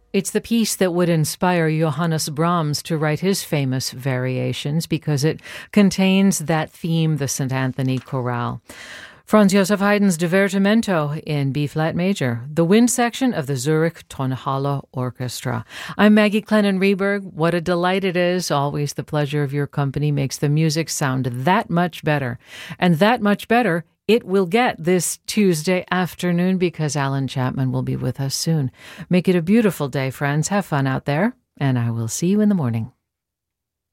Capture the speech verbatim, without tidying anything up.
It's the piece that would inspire Johannes Brahms to write his famous Variations because it contains that theme, the Saint Anthony Chorale. Franz Joseph Haydn's Divertimento in B-flat major, the wind section of the Zurich Tonhalle Orchestra. I'm Maggie Clennon-Reberg. What a delight it is. Always the pleasure of your company makes the music sound that much better. And that much better it will get this Tuesday afternoon because Alan Chapman will be with us soon. Make it a beautiful day, friends. Have fun out there, and I will see you in the morning.